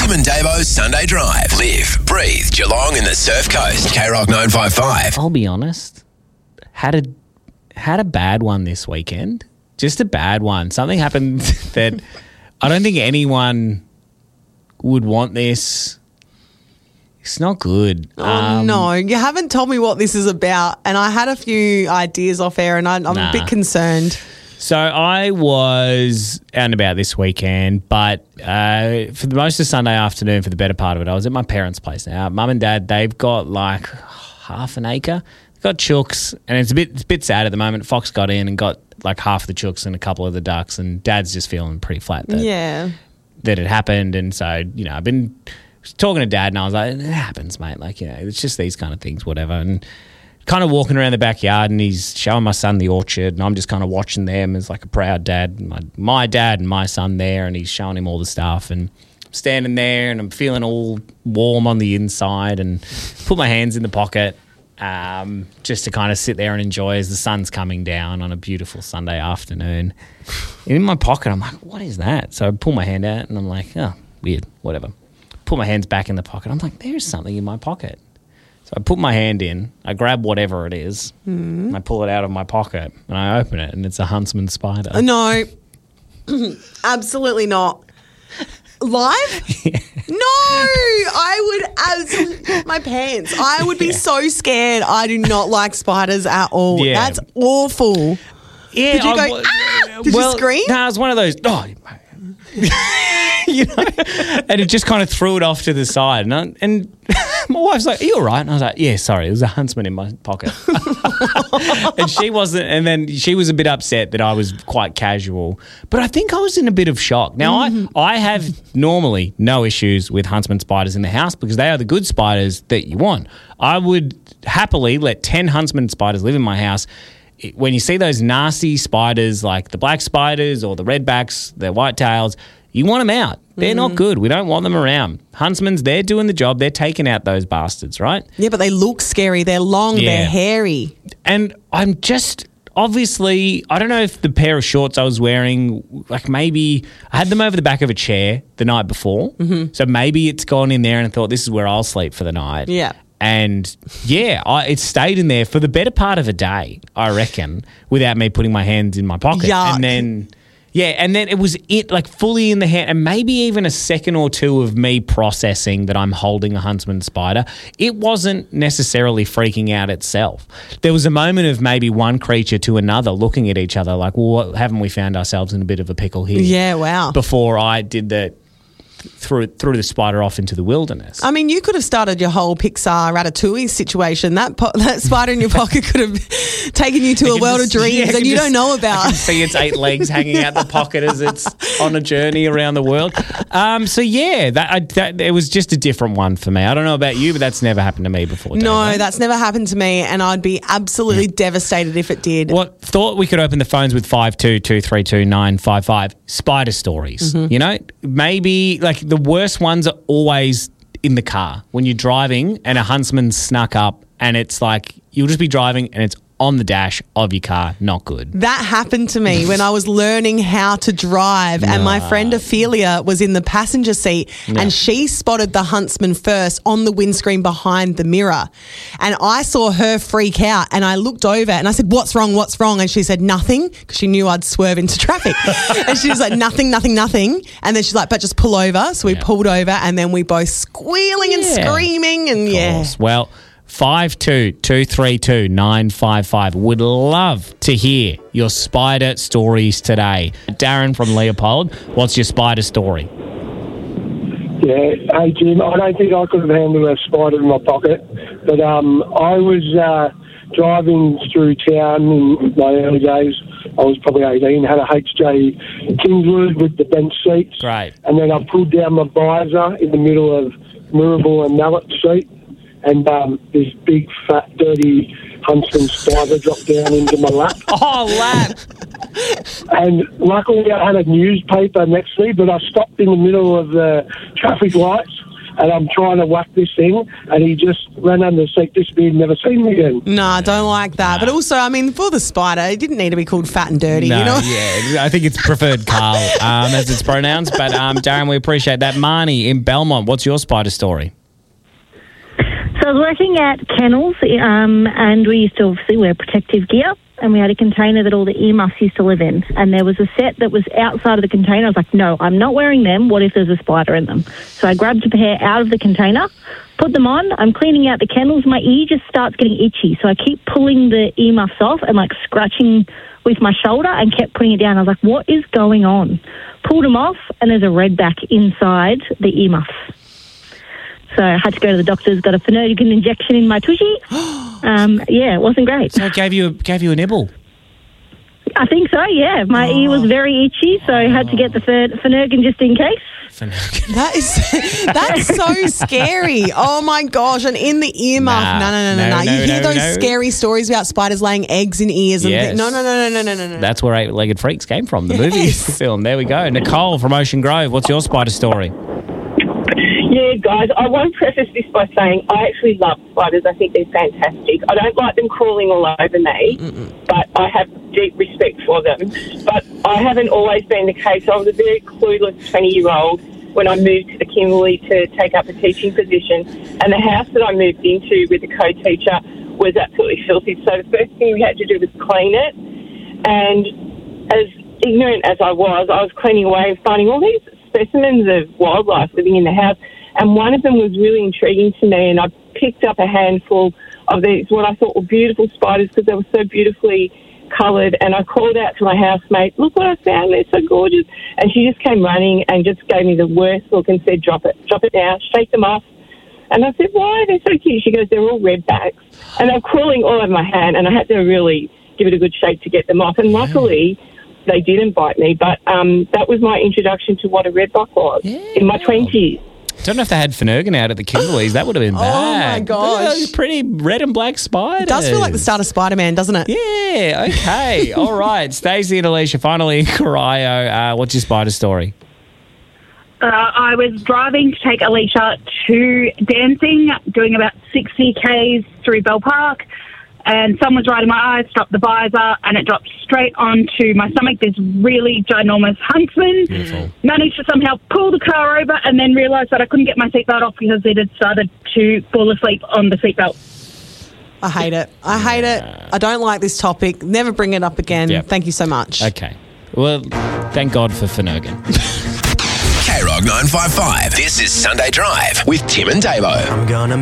Tim and Dabo's Sunday Drive. Live, breathe, Geelong and the Surf Coast. K-Rock 955. I'll be honest, had a bad one this weekend. Just a bad one. Something happened that I don't think anyone would want this. It's not good. Oh, no. You haven't told me what this is about, and I had a few ideas off air, and I'm a bit concerned. So I was out and about this weekend, but for the most of Sunday afternoon, for the better part of it, I was at my parents' place now. Mum and Dad, they've got like half an acre. They've got chooks, and it's a bit sad at the moment. Fox got in and got like half the chooks and a couple of the ducks, and Dad's just feeling pretty flat that it happened. And so, I've been talking to Dad, and I was like, it happens, mate. Like, it's just these kind of things, whatever. And kind of walking around the backyard, and he's showing my son the orchard, and I'm just kind of watching them as like a proud dad, my dad and my son there, and he's showing him all the stuff, and I'm standing there and I'm feeling all warm on the inside and put my hands in the pocket just to kind of sit there and enjoy as the sun's coming down on a beautiful Sunday afternoon. And in my pocket, I'm like, what is that? So I pull my hand out and I'm like, oh, weird, whatever. Put my hands back in the pocket. I'm like, there's something in my pocket. So I put my hand in, I grab whatever it is, and I pull it out of my pocket, and I open it, and it's a huntsman spider. No, absolutely not. Live? Yeah. No, I would absolutely, my pants. I would be so scared. I do not like spiders at all. Yeah. That's awful. Yeah, Did you go, Did you scream? No, it was one of those, and it just kind of threw it off to the side. And my wife's like, are you all right? And I was like, yeah, sorry, there was a huntsman in my pocket. And she wasn't, and then she was a bit upset that I was quite casual. But I think I was in a bit of shock. Now, I have normally no issues with huntsman spiders in the house because they are the good spiders that you want. I would happily let 10 huntsman spiders live in my house. When you see those nasty spiders like the black spiders or the redbacks, the whitetails, you want them out. They're not good. We don't want them around. Huntsmen's, they're doing the job. They're taking out those bastards, right? Yeah, but they look scary. They're long. Yeah. They're hairy. And I'm just, obviously, I don't know if the pair of shorts I was wearing, like maybe I had them over the back of a chair the night before. Mm-hmm. So maybe it's gone in there and I thought this is where I'll sleep for the night. Yeah. And yeah, it stayed in there for the better part of a day, I reckon, without me putting my hands in my pocket. Yuck. And then it was like fully in the hand, and maybe even a second or two of me processing that I'm holding a huntsman spider. It wasn't necessarily freaking out itself. There was a moment of maybe one creature to another looking at each other like, well, haven't we found ourselves in a bit of a pickle here? Yeah, wow. Before I did the threw the spider off into the wilderness. I mean, you could have started your whole Pixar Ratatouille situation. That spider in your pocket could have taken you to a world of dreams that you don't know about. I can see its 8 legs hanging out the pocket as it's on a journey around the world. So yeah, that it was just a different one for me. I don't know about you, but that's never happened to me before. No, that's never happened to me, and I'd be absolutely devastated if it did. Thought we could open the phones with 52232955 spider stories. Mm-hmm. Maybe like the worst ones are always in the car when you're driving and a huntsman snuck up and it's like you'll just be driving and it's on the dash of your car. Not good. That happened to me when I was learning how to drive and my friend Ophelia was in the passenger seat and she spotted the huntsman first on the windscreen behind the mirror, and I saw her freak out and I looked over and I said, what's wrong? And she said, nothing, because she knew I'd swerve into traffic. And she was like, nothing. And then she's like, but just pull over. So we pulled over and then we both squealing and screaming and Well, 52232955. Would love to hear your spider stories today. Darren from Leopold, what's your spider story? Yeah, hey Jim, I don't think I could have handled a spider in my pocket, but I was driving through town in my early days. I was probably 18, had a HJ Kingswood with the bench seats. Great. And then I pulled down my visor in the middle of Mirabel and Mallet Street, and this big, fat, dirty huntsman spider dropped down into my lap. Oh, lap! And luckily I had a newspaper next to me, but I stopped in the middle of the traffic lights and I'm trying to whack this thing, and he just ran under the seat, disappeared, never seen him again. No, I don't like that. But also, I mean, for the spider, it didn't need to be called fat and dirty, No, you know? yeah, I think it's preferred Carl as it's pronounced. But Darren, we appreciate that. Marnie in Belmont, what's your spider story? So I was working at kennels, and we used to obviously wear protective gear, and we had a container that all the earmuffs used to live in. And there was a set that was outside of the container. I was like, no, I'm not wearing them. What if there's a spider in them? So I grabbed a pair out of the container, put them on. I'm cleaning out the kennels. My ear just starts getting itchy. So I keep pulling the earmuffs off and like scratching with my shoulder and kept putting it down. I was like, what is going on? Pulled them off, and there's a redback inside the earmuffs. So I had to go to the doctor's, got a Phenergan injection in my tushy. Yeah, it wasn't great. So it gave you a nibble. I think so, yeah. My ear was very itchy, so I had to get the Phenergan just in case. That's so scary. Oh my gosh! And in the earmuff, no. You hear those scary stories about spiders laying eggs in ears and things. No. That's where Eight-Legged Freaks came from. The movie film. There we go. Nicole from Ocean Grove. What's your spider story? Yeah, guys, I want to preface this by saying I actually love spiders. I think they're fantastic. I don't like them crawling all over me, but I have deep respect for them. But I haven't always been the case. I was a very clueless 20-year-old when I moved to the Kimberley to take up a teaching position. And the house that I moved into with the co-teacher was absolutely filthy. So the first thing we had to do was clean it. And as ignorant as I was cleaning away and finding all these specimens of wildlife living in the house. And one of them was really intriguing to me, and I picked up a handful of these, what I thought were beautiful spiders because they were so beautifully coloured. And I called out to my housemate, look what I found, they're so gorgeous. And she just came running and just gave me the worst look and said, drop it now, shake them off. And I said, why? They're so cute. She goes, they're all redbacks. And they're crawling all over my hand, and I had to really give it a good shake to get them off. And luckily, they didn't bite me, but that was my introduction to what a redback was in my 20s. I don't know if they had Phenergan out at the Kimberleys. That would have been bad. Oh, my gosh. Those pretty red and black spiders. It does feel like the start of Spider-Man, doesn't it? Yeah, okay. All right. Stacey and Alicia, finally in Corio. What's your spider story? I was driving to take Alicia to dancing, doing about 60 Ks through Bell Park, and someone's right in my eye, stopped the visor, and it dropped straight onto my stomach. This really ginormous huntsman. Beautiful. Managed to somehow pull the car over and then realised that I couldn't get my seatbelt off because it had started to fall asleep on the seatbelt. I hate it. I don't like this topic. Never bring it up again. Yep. Thank you so much. Okay. Well, thank God for Phenergan. K-Rock 955. This is Sunday Drive with Tim and Davo. I'm gonna